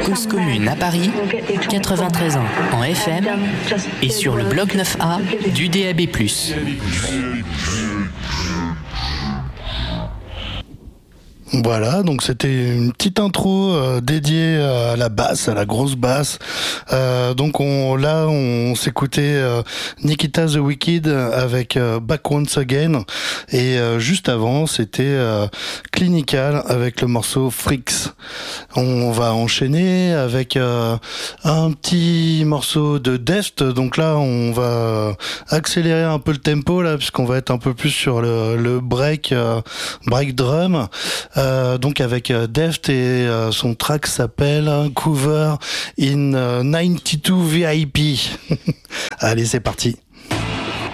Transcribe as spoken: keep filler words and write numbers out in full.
Cause commune à Paris, quatre-vingt-treize ans en F M et sur le bloc neuf A du D A B plus. Voilà, donc c'était une petite intro euh, dédiée à la basse, à la grosse basse. Euh, donc on, là, on s'écoutait euh, Nikita the Wicked avec euh, Back Once Again, et euh, juste avant, c'était euh, Clinical avec le morceau Freaks. On va enchaîner avec euh, un petit morceau de Deft. Donc là, on va accélérer un peu le tempo là, puisqu'on va être un peu plus sur le, le break, euh, break drum. Euh, donc avec euh, Deft, et euh, son track s'appelle Cover in euh, quatre-vingt-deux V I P. Allez, c'est parti.